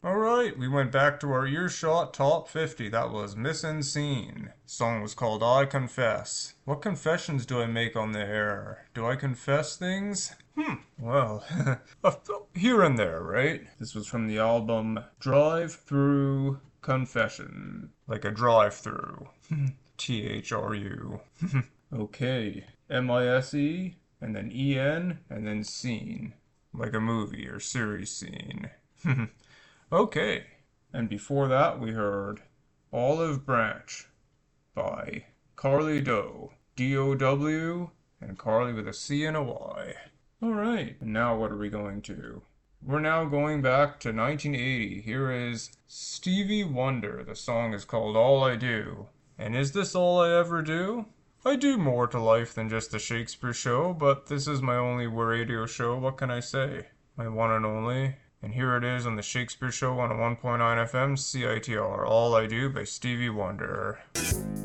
Alright, we went back to our earshot top 50. That was Missing Scene. The song was called I Confess. What confessions do I make on the air? Do I confess things? Well, here and there, right? This was from the album Drive Through Confession. Like a drive-through. THRU. Okay. MISE, and then EN, and then scene. Like a movie or series scene. Okay. And before that, we heard Olive Branch by Carly Doe. D-O-W, and Carly with a C and a Y. Alright, and now what are we going to? We're now going back to 1980. Here is Stevie Wonder. The song is called All I Do. And is this all I ever do? I do more to life than just the Shakespeare show, but this is my only radio show. What can I say? My one and only. And here it is on the Shakespeare Show on a 1.9 FM CITR. All I Do by Stevie Wonder.